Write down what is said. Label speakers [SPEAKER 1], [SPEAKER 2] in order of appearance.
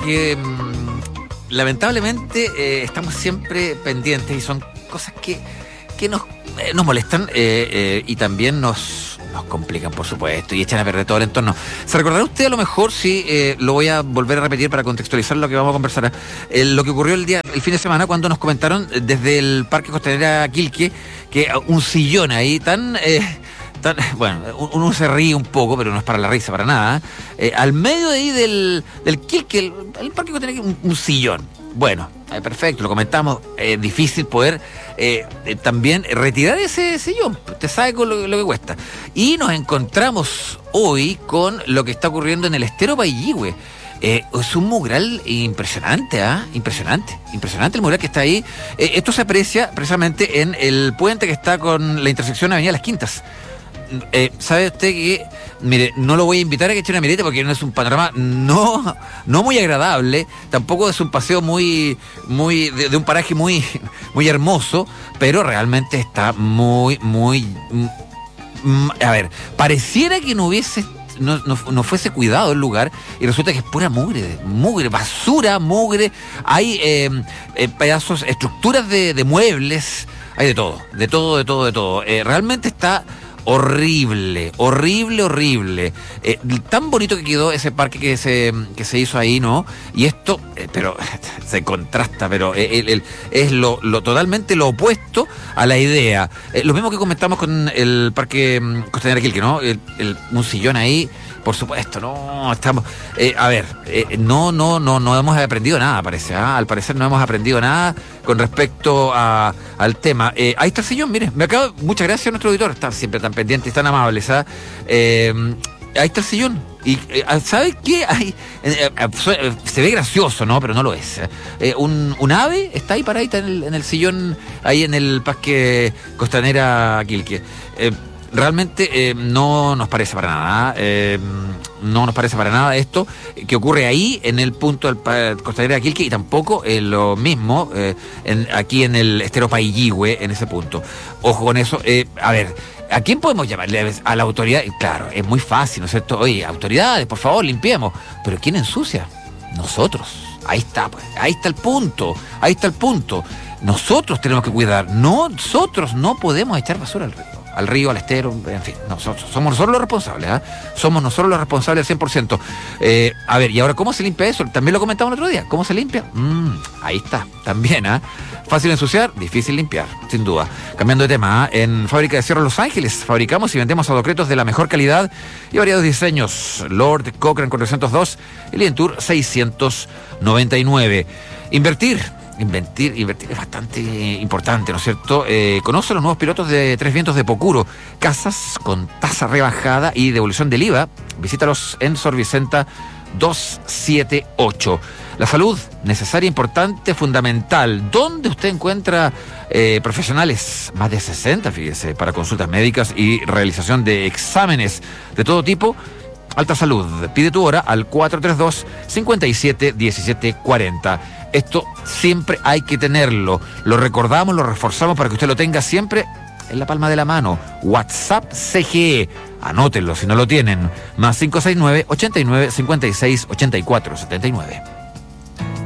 [SPEAKER 1] que lamentablemente estamos siempre pendientes y son cosas que nos molestan y también nos complican, por supuesto, y echan a perder todo el entorno. ¿Se recordará usted a lo mejor, lo voy a volver a repetir para contextualizar lo que vamos a conversar, lo que ocurrió el fin de semana cuando nos comentaron desde el Parque Costanera Quilque que un sillón ahí bueno, uno se ríe un poco, pero no es para la risa, para nada. Al medio de ahí del Quilque, el Parque Costanera, un sillón. Bueno, perfecto, lo comentamos. Difícil poder también retirar ese sillón. Usted sabe con lo que cuesta. Y nos encontramos hoy con lo que está ocurriendo en el Estero Pailligüe. Es un mural impresionante, impresionante el mural que está ahí. Esto se aprecia precisamente en el puente que está con la intersección Avenida Las Quintas. ¿Sabe usted que, mire, no lo voy a invitar a que eche una mirita porque no es un panorama no muy agradable, tampoco es un paseo muy de un paraje muy hermoso, pero realmente está muy a ver, pareciera que no fuese cuidado el lugar y resulta que es pura mugre, basura, mugre. Hay pedazos, estructuras de muebles, hay de todo. Realmente está horrible. Tan bonito que quedó ese parque que se hizo ahí, ¿no? Y esto, pero se contrasta, pero es lo totalmente lo opuesto a la idea. Lo mismo que comentamos con el Parque Costanera Quilque, ¿no? Un sillón ahí, por supuesto, no estamos. No hemos aprendido nada, parece. Al parecer no hemos aprendido nada con respecto al tema. Ahí está el sillón, mire. Muchas gracias a nuestro auditor, está siempre tan pendiente y tan amable, ¿sabes? Ahí está el sillón. Y ¿sabes qué? Se ve gracioso, ¿no? Pero no lo es. Un ave está ahí paradita en el sillón, ahí en el Parque Costanera Quilque. Realmente no nos parece para nada. No nos parece para nada esto que ocurre ahí en el punto del Costanera Quilque y tampoco lo mismo aquí en el Estero Pailligüe, en ese punto. Ojo con eso. ¿A quién podemos llamarle? A la autoridad. Claro, es muy fácil, ¿no es cierto? Oye, autoridades, por favor, limpiemos. Pero ¿quién ensucia? Nosotros. Ahí está, pues. Ahí está el punto. Nosotros tenemos que cuidar. Nosotros no podemos echar basura al río, al estero, en fin, somos nosotros los responsables, somos nosotros los responsables al 100%. Y ahora, ¿cómo se limpia eso? También lo comentamos el otro día, ¿cómo se limpia? Ahí está, también, fácil ensuciar, difícil limpiar, sin duda. Cambiando de tema, en Fábrica de Cierros Los Ángeles, fabricamos y vendemos adocretos de la mejor calidad y variados diseños. Lord Cochrane 402, Elientour 699. Invertir es bastante importante, ¿no es cierto? Conoce los nuevos pilotos de Tres Vientos de Pocuro, casas con tasa rebajada y devolución del IVA. Visítalos en Sor Vicenta 278. La salud, necesaria, importante, fundamental. ¿Dónde usted encuentra profesionales? Más de 60, fíjese, para consultas médicas y realización de exámenes de todo tipo. Alta Salud, pide tu hora al 432-57-1740. Esto siempre hay que tenerlo. Lo recordamos, lo reforzamos para que usted lo tenga siempre en la palma de la mano. WhatsApp CGE. Anótenlo si no lo tienen. +569-89-56-84-79.